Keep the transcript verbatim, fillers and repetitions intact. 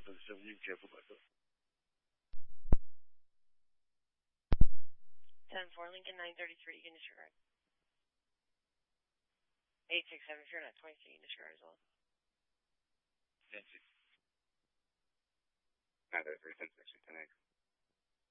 for the seven, you careful about that. ten four, Lincoln nine thirty-three, you can disregard. eight six seven, if you're not twenty-three, you can disregard as well. ten six. nine thirty-three, ten six, ten eight.